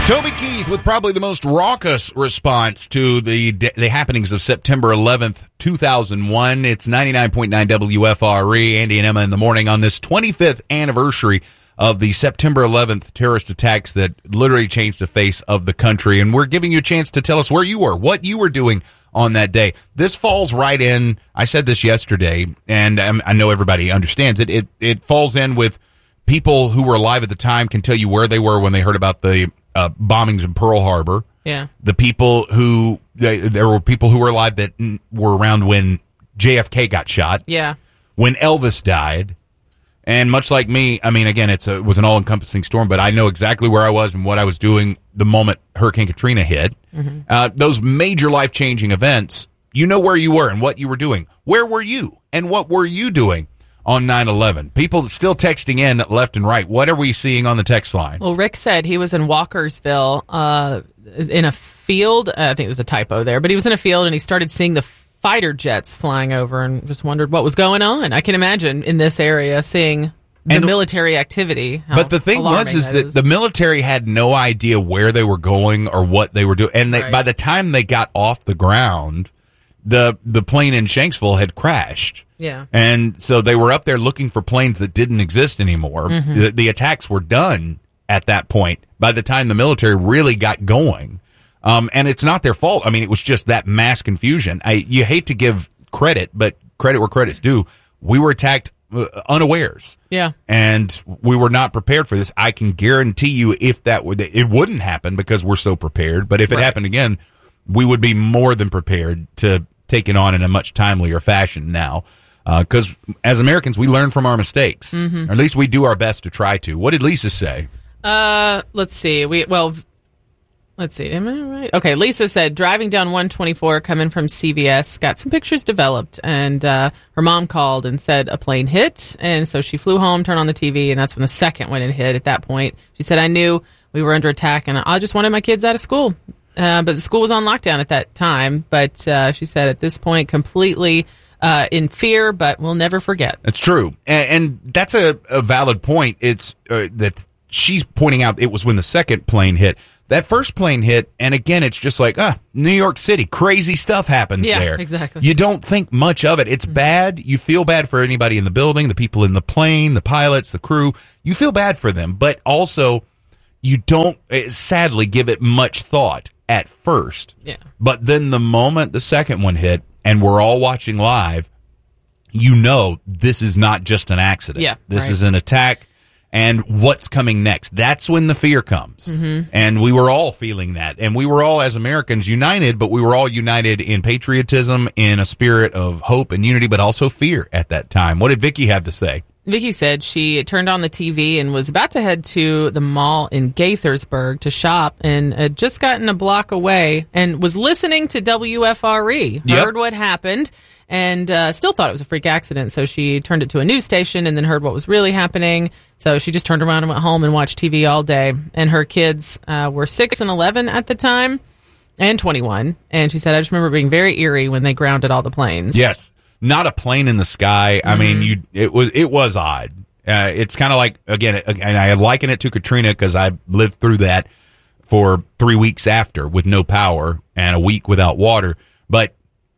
Toby Keith with probably the most raucous response to the happenings of September 11th, 2001. It's 99.9 WFRE, Andy and Emma in the morning on this 25th anniversary of the September 11th terrorist attacks that literally changed the face of the country. And we're giving you a chance to tell us where you were, what you were doing on that day. This falls right in, I said this yesterday, and I know everybody understands it. It falls in with people who were alive at the time can tell you where they were when they heard about the bombings in Pearl Harbor. Yeah. The people who, there were people who were alive that were around when JFK got shot. Yeah. When Elvis died. And much like me, I mean, again, it was an all-encompassing storm, but I know exactly where I was and what I was doing the moment Hurricane Katrina hit. Mm-hmm. Those major life-changing events, you know where you were and what you were doing. Where were you and what were you doing on 9/11? People still texting in left and right. What are we seeing on the text line? Well, Rick said he was in Walkersville in a field. I think it was a typo there, but he was in a field and he started seeing the fighter jets flying over and just wondered what was going on. I can imagine in this area seeing the military activity. But the thing was that the military had no idea where they were going or what they were doing. And by the time they got off the ground, the plane in Shanksville had crashed. Yeah. And so they were up there looking for planes that didn't exist anymore. Mm-hmm. The attacks were done at that point by the time the military really got going. And it's not their fault. I mean, it was just that mass confusion. You hate to give credit, but credit where credit's due. We were attacked unawares. Yeah. And we were not prepared for this. I can guarantee you it wouldn't happen because we're so prepared. But if it happened again, we would be more than prepared to take it on in a much timelier fashion now. Because as Americans, we learn from our mistakes. Mm-hmm. Or at least we do our best to try to. What did Lisa say? Let's see. Let's see. Am I right? Okay, Lisa said, driving down 124, coming from CVS, got some pictures developed, and her mom called and said a plane hit, and so she flew home, turned on the TV, and that's when the second one had hit at that point. She said, I knew we were under attack, and I just wanted my kids out of school. But the school was on lockdown at that time, but she said at this point, completely in fear, but we'll never forget. That's true, and that's a valid point. It's that she's pointing out it was when the second plane hit. That first plane hit, and again, it's just like, New York City, crazy stuff happens there. Yeah, exactly. You don't think much of it. It's bad. You feel bad for anybody in the building, the people in the plane, the pilots, the crew. You feel bad for them, but also you don't, sadly, give it much thought at first. Yeah. But then the moment the second one hit, and we're all watching live, you know this is not just an accident. Yeah, this is an attack. And what's coming next? That's when the fear comes. Mm-hmm. And we were all feeling that. And we were all, as Americans, united, but we were all united in patriotism, in a spirit of hope and unity, but also fear at that time. What did Vicky have to say? Vicky said she turned on the TV and was about to head to the mall in Gaithersburg to shop and had just gotten a block away and was listening to WFRE, heard what happened, and still thought it was a freak accident. So she turned it to a news station and then heard what was really happening. So she just turned around and went home and watched TV all day. And her kids were 6 and 11 at the time and 21. And she said, I just remember being very eerie when they grounded all the planes. Yes. Not a plane in the sky. I mean, it was odd. It's kind of like, again, and I liken it to Katrina because I lived through that for 3 weeks after with no power and a week without water. But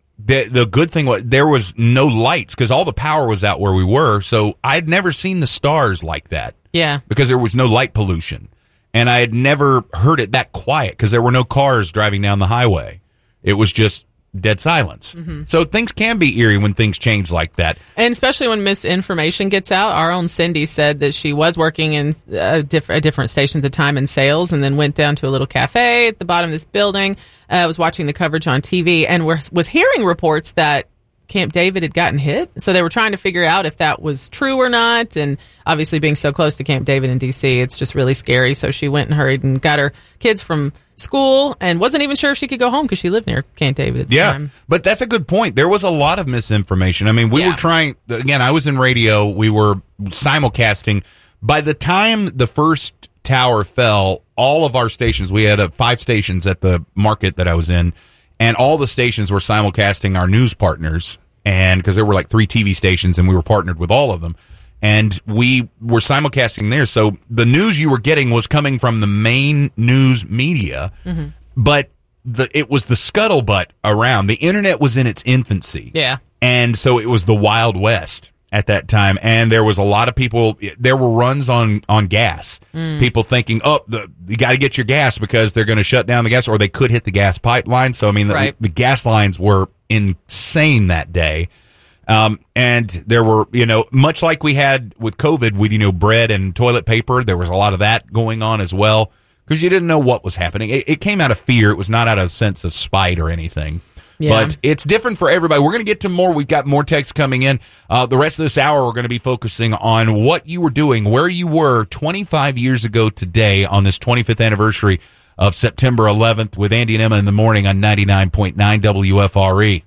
the good thing was there was no lights because all the power was out where we were. So I'd never seen the stars like that. Yeah. Because there was no light pollution. And I had never heard it that quiet because there were no cars driving down the highway. It was just dead silence. Mm-hmm. So things can be eerie when things change like that. And especially when misinformation gets out. Our own Cindy said that she was working in a different station at the time in sales and then went down to a little cafe at the bottom of this building, was watching the coverage on TV and was hearing reports that Camp David had gotten hit. So they were trying to figure out if that was true or not. And obviously being so close to Camp David in D.C., it's just really scary. So she went and hurried and got her kids from school and wasn't even sure if she could go home because she lived near Camp David at the time. Yeah, but that's a good point. There was a lot of misinformation. I mean, we were trying, again, I was in radio. We were simulcasting. By the time the first tower fell, all of our stations, we had 5 stations at the market that I was in, and all the stations were simulcasting our news partners, and because there were like 3 TV stations and we were partnered with all of them. and we were simulcasting there. So the news you were getting was coming from the main news media, but it was the scuttlebutt around. The internet was in its infancy. Yeah. And so it was the Wild West at that time. And there was a lot of people, there were runs on gas. People thinking, you got to get your gas because they're going to shut down the gas, or they could hit the gas pipeline. So, I mean, the gas lines were insane that day. And there were, much like we had with COVID with, bread and toilet paper, there was a lot of that going on as well. Because you didn't know what was happening. It came out of fear. It was not out of a sense of spite or anything. Yeah. But it's different for everybody. We're going to get to more. We've got more texts coming in. The rest of this hour, we're going to be focusing on what you were doing, where you were 25 years ago today on this 25th anniversary of September 11th with Andy and Emma in the morning on 99.9 WFRE.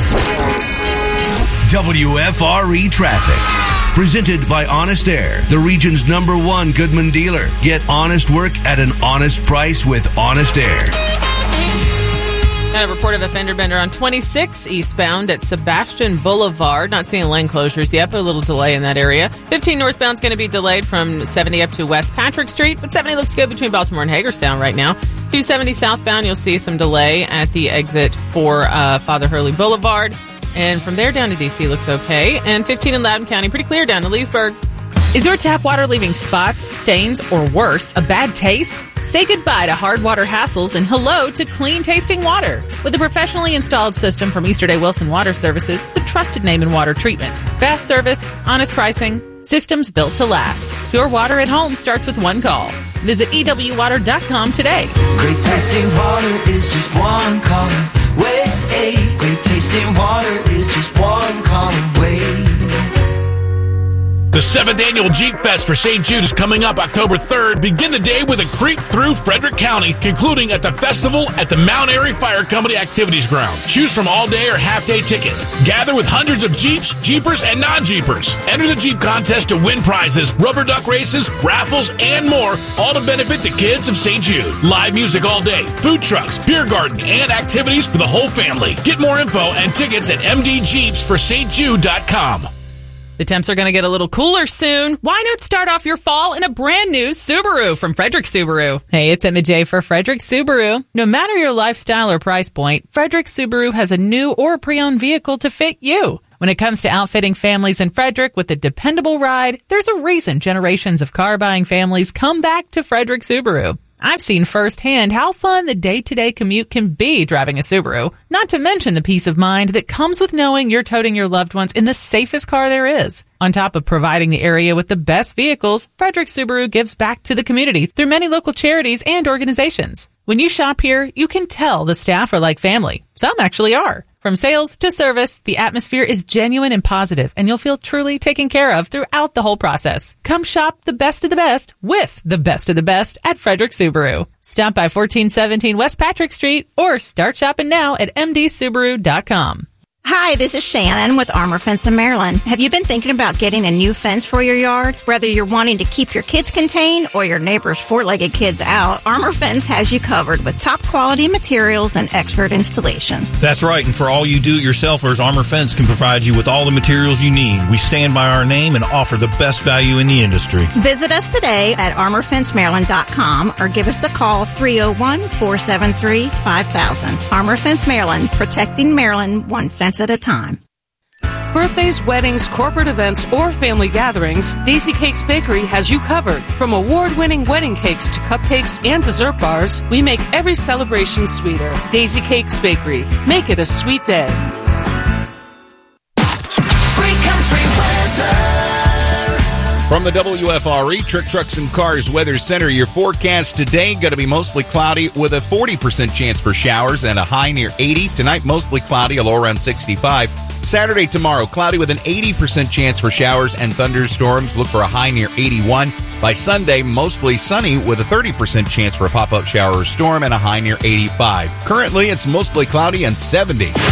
WFRE Traffic. Presented by Honest Air, the region's #1 Goodman dealer. Get honest work at an honest price with Honest Air. Got a report of a fender bender on 26 eastbound at Sebastian Boulevard. Not seeing lane closures yet, but a little delay in that area. 15 northbound is going to be delayed from 70 up to West Patrick Street, but 70 looks good between Baltimore and Hagerstown right now. 270 southbound, you'll see some delay at the exit for Father Hurley Boulevard. And from there down to D.C. looks okay. And 15 in Loudoun County, pretty clear down to Leesburg. Is your tap water leaving spots, stains, or worse, a bad taste? Say goodbye to hard water hassles and hello to clean tasting water. With a professionally installed system from Easterday Wilson Water Services, the trusted name in water treatment. Fast service, honest pricing, systems built to last. Pure water at home starts with one call. Visit EWWater.com today. Great tasting water is just one call away. Great tasting water is just one call away. The 7th Annual Jeep Fest for St. Jude is coming up October 3rd. Begin the day with a creep through Frederick County, concluding at the festival at the Mount Airy Fire Company Activities Ground. Choose from all-day or half-day tickets. Gather with hundreds of Jeeps, Jeepers, and non-Jeepers. Enter the Jeep contest to win prizes, rubber duck races, raffles, and more, all to benefit the kids of St. Jude. Live music all day, food trucks, beer garden, and activities for the whole family. Get more info and tickets at mdjeepsforstjude.com. The temps are going to get a little cooler soon. Why not start off your fall in a brand new Subaru from Frederick Subaru? Hey, it's Emma J for Frederick Subaru. No matter your lifestyle or price point, Frederick Subaru has a new or pre-owned vehicle to fit you. When it comes to outfitting families in Frederick with a dependable ride, there's a reason generations of car-buying families come back to Frederick Subaru. I've seen firsthand how fun the day-to-day commute can be driving a Subaru, not to mention the peace of mind that comes with knowing you're toting your loved ones in the safest car there is. On top of providing the area with the best vehicles, Frederick Subaru gives back to the community through many local charities and organizations. When you shop here, you can tell the staff are like family. Some actually are. From sales to service, the atmosphere is genuine and positive, and you'll feel truly taken care of throughout the whole process. Come shop the best of the best with the best of the best at Frederick Subaru. Stop by 1417 West Patrick Street or start shopping now at mdsubaru.com. Hi, this is Shannon with Armor Fence in Maryland. Have you been thinking about getting a new fence for your yard? Whether you're wanting to keep your kids contained or your neighbor's four-legged kids out, Armor Fence has you covered with top quality materials and expert installation. That's right, and for all you do-it-yourselfers, Armor Fence can provide you with all the materials you need. We stand by our name and offer the best value in the industry. Visit us today at armorfencemaryland.com or give us a call 301-473-5000. Armor Fence Maryland, protecting Maryland one fence at a time. Birthdays, weddings, corporate events, or family gatherings, Daisy Cakes Bakery has you covered. From award-winning wedding cakes to cupcakes and dessert bars, we make every celebration sweeter. Daisy Cakes Bakery. Make it a sweet day. Free country weather. From the WFRE Truck Trucks and Cars Weather Center, your forecast today going to be mostly cloudy with a 40% chance for showers and a high near 80. Tonight, mostly cloudy, a low around 65. Saturday, tomorrow, cloudy with an 80% chance for showers and thunderstorms. Look for a high near 81. By Sunday, mostly sunny with a 30% chance for a pop-up shower or storm and a high near 85. Currently, it's mostly cloudy and 70.